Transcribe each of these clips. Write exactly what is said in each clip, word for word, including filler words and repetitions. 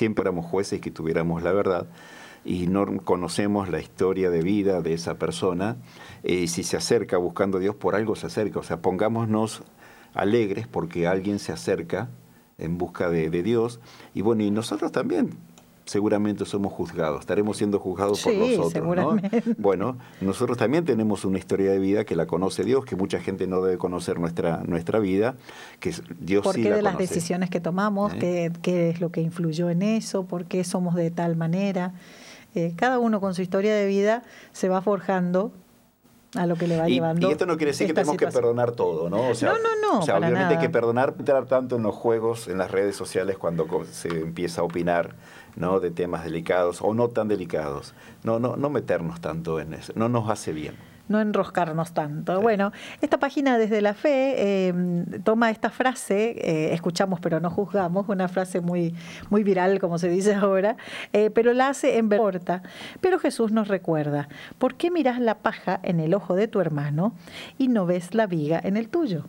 siempre éramos jueces que tuviéramos la verdad y no conocemos la historia de vida de esa persona, y eh, si se acerca buscando a Dios, por algo se acerca. O sea, pongámonos alegres porque alguien se acerca en busca de, de Dios. Y bueno, y nosotros también seguramente somos juzgados, estaremos siendo juzgados Sí, por los otros, seguramente. ¿no? Bueno, nosotros también tenemos una historia de vida que la conoce Dios, que mucha gente no debe conocer nuestra, nuestra vida, que Dios ¿Por sí qué la de las conoce. decisiones que tomamos? ¿Eh? ¿Qué, qué es lo que influyó en eso? ¿Por qué somos de tal manera? Eh, cada uno con su historia de vida se va forjando a lo que le va Y, llevando. y esto no quiere decir que esta tenemos situación. que perdonar todo, ¿no? O sea, no, no, no, o sea para obviamente nada. hay que perdonar, entrar tanto en los juegos, en las redes sociales, cuando se empieza a opinar, ¿no?, de temas delicados o no tan delicados. No, no, no meternos tanto en eso, no nos hace bien. No enroscarnos tanto. Sí. Bueno, esta página Desde la Fe eh, toma esta frase, eh, escuchamos pero no juzgamos, una frase muy, muy viral, como se dice ahora, eh, pero la hace en voz corta. Pero Jesús nos recuerda, ¿por qué mirás la paja en el ojo de tu hermano y no ves la viga en el tuyo?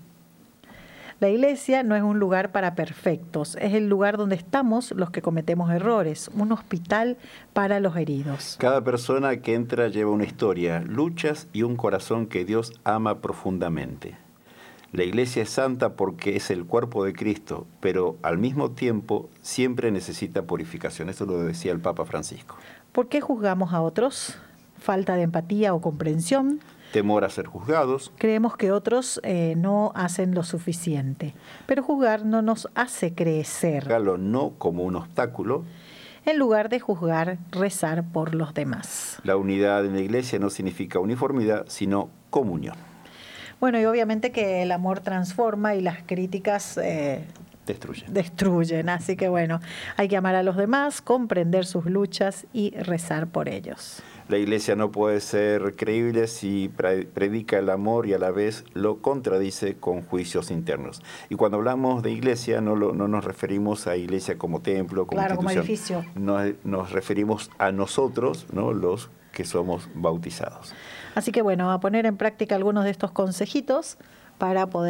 La iglesia no es un lugar para perfectos, es el lugar donde estamos los que cometemos errores, un hospital para los heridos. Cada persona que entra lleva una historia, luchas y un corazón que Dios ama profundamente. La iglesia es santa porque es el cuerpo de Cristo, pero al mismo tiempo siempre necesita purificación. Eso lo decía el Papa Francisco. ¿Por qué juzgamos a otros? ¿Falta de empatía o comprensión? Temor a ser juzgados. Creemos que otros eh, no hacen lo suficiente, pero juzgar no nos hace crecer. Juzgarlo no como un obstáculo. En lugar de juzgar, rezar por los demás. La unidad en la iglesia no significa uniformidad, sino comunión. Bueno, y obviamente que el amor transforma y las críticas eh, destruyen. destruyen. Así que bueno, hay que amar a los demás, comprender sus luchas y rezar por ellos. La iglesia no puede ser creíble si predica el amor y a la vez lo contradice con juicios internos. Y cuando hablamos de iglesia no, lo, no nos referimos a iglesia como templo, como claro, institución. Como edificio. Nos, nos referimos a nosotros, ¿no?, los que somos bautizados. Así que bueno, a poner en práctica algunos de estos consejitos para poder